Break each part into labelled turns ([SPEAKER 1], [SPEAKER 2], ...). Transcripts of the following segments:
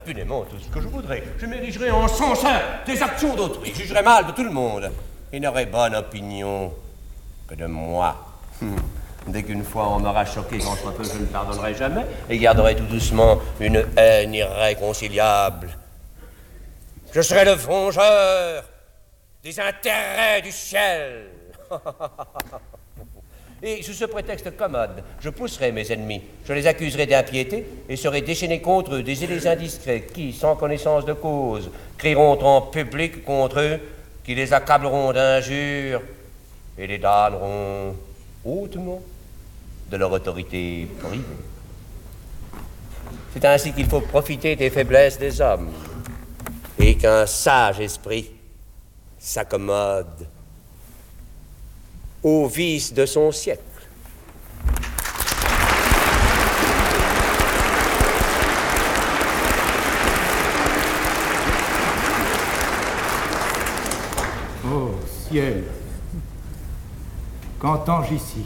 [SPEAKER 1] Impunément tout ce que je voudrais. Je m'érigerai en censeur des actions d'autrui. Je jugerai mal de tout le monde. Et n'aurai bonne opinion que de moi. Dès qu'une fois on m'aura choqué quand je peu, je ne pardonnerai jamais et garderai tout doucement une haine irréconciliable. Je serai le vengeur des intérêts du ciel. Et sous ce prétexte commode, je pousserai mes ennemis, je les accuserai d'impiété et serai déchaîné contre eux des zélés indiscrets qui, sans connaissance de cause, crieront en public contre eux, qui les accableront d'injures et les damneront hautement de leur autorité privée. C'est ainsi qu'il faut profiter des faiblesses des hommes et qu'un sage esprit s'accommode aux vices de son siècle.
[SPEAKER 2] Oh, ciel, qu'entends-je ici?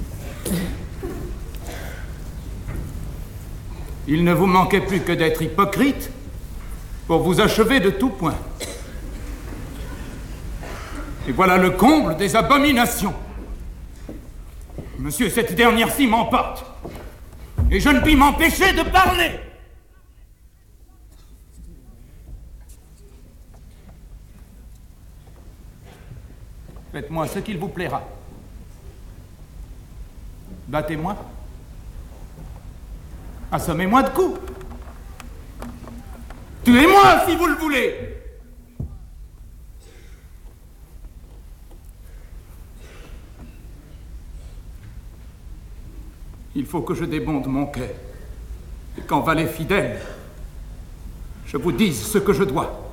[SPEAKER 2] Il ne vous manquait plus que d'être hypocrite pour vous achever de tout point. Et voilà le comble des abominations. Monsieur, cette dernière-ci m'emporte. Et je ne puis m'empêcher de parler. Faites-moi ce qu'il vous plaira. Battez-moi. Assommez-moi de coups. Tuez-moi si vous le voulez. Il faut que je débonde mon cœur et qu'en valet fidèle, je vous dise ce que je dois.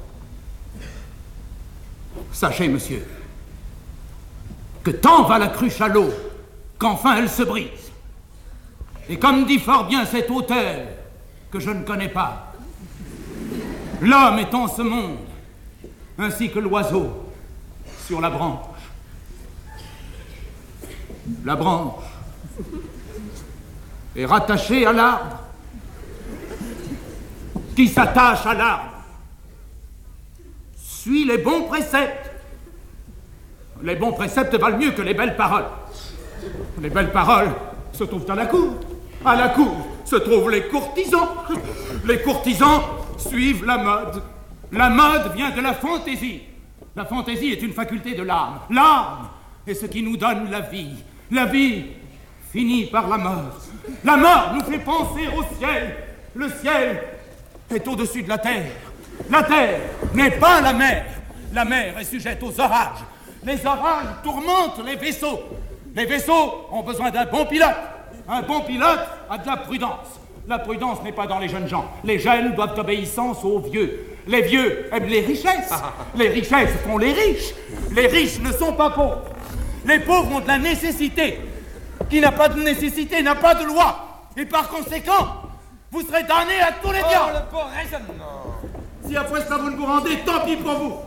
[SPEAKER 2] Sachez, monsieur, que tant va la cruche à l'eau qu'enfin elle se brise. Et comme dit fort bien cet auteur que je ne connais pas, l'homme est en ce monde, ainsi que l'oiseau sur la branche. La branche est rattachée à l'arbre. Qui s'attache à l'arbre suit les bons préceptes. Les bons préceptes valent mieux que les belles paroles. Les belles paroles se trouvent à la cour. À la cour se trouvent les courtisans. Les courtisans suivent la mode. La mode vient de la fantaisie. La fantaisie est une faculté de l'âme. L'âme est ce qui nous donne la vie. La vie finit par la mort. La mort nous fait penser au ciel. Le ciel est au-dessus de la terre. La terre n'est pas la mer. La mer est sujette aux orages. Les orages tourmentent les vaisseaux. Les vaisseaux ont besoin d'un bon pilote. Un bon pilote a de la prudence. La prudence n'est pas dans les jeunes gens. Les jeunes doivent obéissance aux vieux. Les vieux aiment les richesses. Les richesses font les riches. Les riches ne sont pas pauvres. Les pauvres ont de la nécessité. Qui n'a pas de nécessité n'a pas de loi. Et par conséquent, vous serez damnés à tous les diables.
[SPEAKER 3] Le beau raisonnement.
[SPEAKER 2] Si après ça vous ne vous rendez, tant pis pour vous.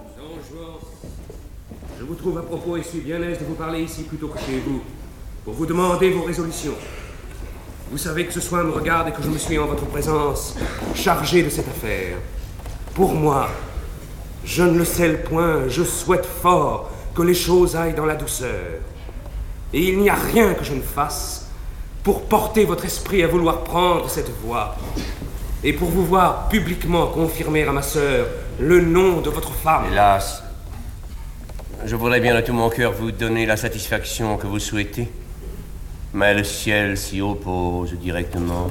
[SPEAKER 4] Je vous trouve à propos et suis bien aise de vous parler ici plutôt que chez vous, pour vous demander vos résolutions. Vous savez que ce soin me regarde et que je me suis en votre présence chargé de cette affaire. Pour moi, je ne le scelle point, je souhaite fort que les choses aillent dans la douceur. Et il n'y a rien que je ne fasse pour porter votre esprit à vouloir prendre cette voie et pour vous voir publiquement confirmer à ma sœur le nom de votre femme.
[SPEAKER 1] Hélas, je voudrais bien de tout mon cœur vous donner la satisfaction que vous souhaitez, mais le ciel s'y oppose directement.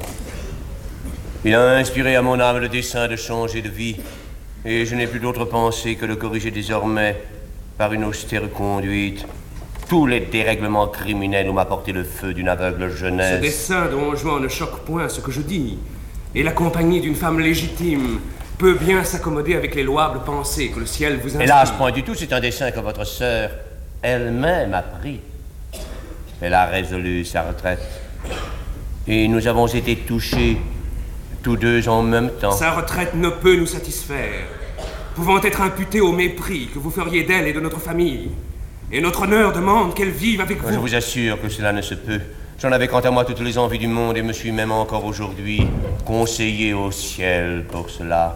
[SPEAKER 1] Il a inspiré à mon âme le dessein de changer de vie, et je n'ai plus d'autre pensée que de corriger désormais, par une austère conduite, tous les dérèglements criminels où m'a porté le feu d'une aveugle jeunesse.
[SPEAKER 4] Ce dessein dont je ne choque point ce que je dis, et la compagnie d'une femme légitime peut bien s'accommoder avec les louables pensées que le ciel vous inspire.
[SPEAKER 1] Hélas, point du tout, c'est un dessein que votre sœur elle-même a pris. Elle a résolu sa retraite. Et nous avons été touchés, tous deux en même temps.
[SPEAKER 4] Sa retraite ne peut nous satisfaire, pouvant être imputée au mépris que vous feriez d'elle et de notre famille. Et notre honneur demande qu'elle vive avec vous.
[SPEAKER 1] Je vous assure que cela ne se peut. J'en avais quant à moi toutes les envies du monde et me suis même encore aujourd'hui conseillé au ciel pour cela.